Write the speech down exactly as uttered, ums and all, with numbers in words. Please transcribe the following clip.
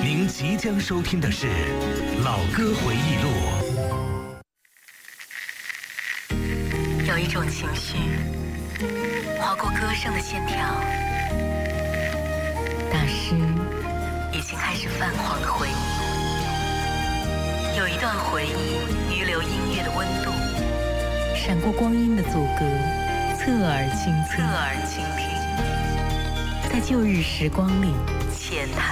您即将收听的是《老歌回忆录》。 有一种情绪划过歌声的线条，大师已经开始泛黄的回忆。有一段回忆遗留音乐的温度，闪过光阴的阻隔，侧耳倾听，侧耳倾听，在旧日时光里浅谈。